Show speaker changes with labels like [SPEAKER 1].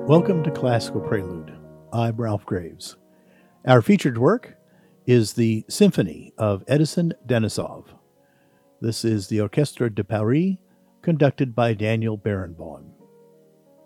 [SPEAKER 1] Welcome to Classical Prelude. I'm Ralph Graves. Our featured work is the Symphony of Edison Denisov. This is the Orchestre de Paris, conducted by Daniel Barenboim.